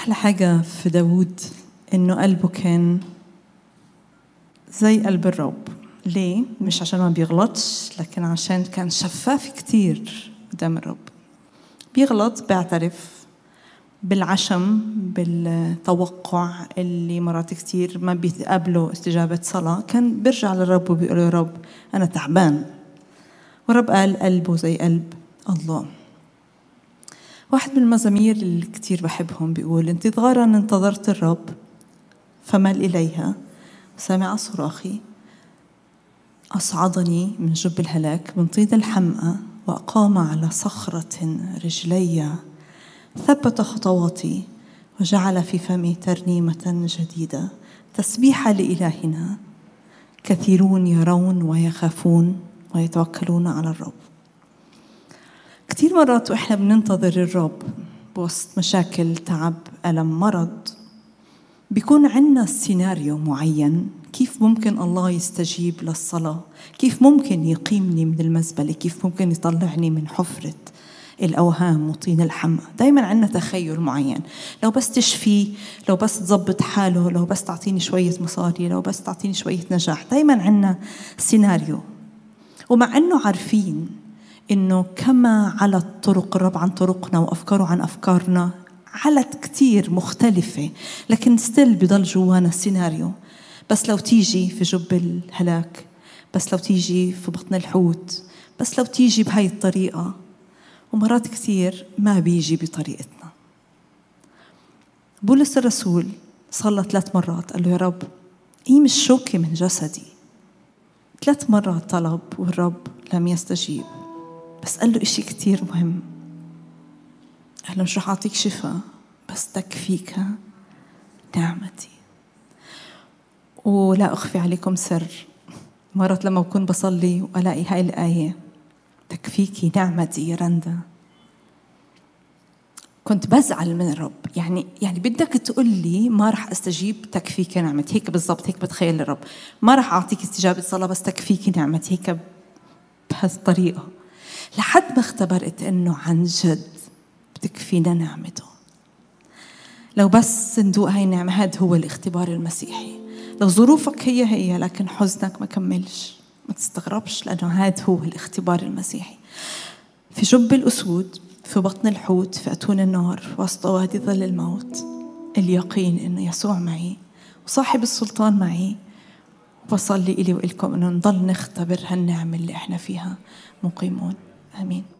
أحلى حاجة في داود إنه قلبه كان زي قلب الرب. ليه؟ مش عشان ما بيغلطش، لكن عشان كان شفاف كتير قدام الرب. بيغلط، بيعترف بالعشم، بالتوقع اللي مرات كتير ما بيتقابلوا استجابة صلاة. كان بيرجع للرب وبيقول يا رب أنا تعبان، ورب قال قلبه زي قلب الله. واحد من المزامير اللي كتير بحبهم بيقول انتظارا انتظرت الرب فمل إليها سمع صراخي، أصعدني من جب الهلاك من طين الحمأة وأقام على صخرة رجلي، ثبت خطواتي وجعل في فمي ترنيمة جديدة، تسبيحة لإلهنا. كثيرون يرون ويخافون ويتوكلون على الرب. كتير مرات وإحنا بننتظر الرب بوسط مشاكل، تعب، ألم، مرض، بيكون عنا سيناريو معين كيف ممكن الله يستجيب للصلاة، كيف ممكن يقيمني من المزبلة، كيف ممكن يطلعني من حفرة الأوهام وطين الحمأة. دايما عنا تخيل معين، لو بس تشفيه، لو بس تضبط حاله، لو بس تعطيني شوية مصاري، لو بس تعطيني شوية نجاح. دايما عنا سيناريو، ومع أنه عارفين إنه كما علت طرق الرب عن طرقنا وأفكاره عن أفكارنا، علت كتير مختلفة، لكن ستيل بضل جوانا السيناريو. بس لو تيجي في جب الهلاك، بس لو تيجي في بطن الحوت، بس لو تيجي بهاي الطريقة. ومرات كتير ما بيجي بطريقتنا. بولس الرسول صلى 3 مرات قال له يا رب قيم الشوكة من جسدي. 3 مرات طلب والرب لم يستجيب، بس قال له إشي كتير مهم، قال له مش رح أعطيك شفاء بس تكفيك نعمتي. ولا أخفي عليكم سر، مرات لما بكون بصلي وألاقي هاي الآية تكفيكي نعمتي يا رندا، كنت بزعل من الرب. يعني بدك تقول لي ما رح أستجيب تكفيك نعمتي، هيك بالضبط، هيك بتخيل الرب، ما رح أعطيك استجابة صلاة بس تكفيك نعمتي، هيك بهالطريقة. لحد ما اختبرت إنه عن جد بتكفينا نعمته. لو بس ندوق هاي النعمة، هذا هو الاختبار المسيحي. لو ظروفك هي لكن حزنك ما كملش، ما تستغربش، لأنه هذا هو الاختبار المسيحي. في جب الأسود، في بطن الحوت، في أتون النار، وسط وادي ظل الموت، اليقين إنه يسوع معي وصاحب السلطان معي. وبصلي إلي وإلكم إنه نضل نختبر هالنعمة اللي إحنا فيها مقيمون. آمين.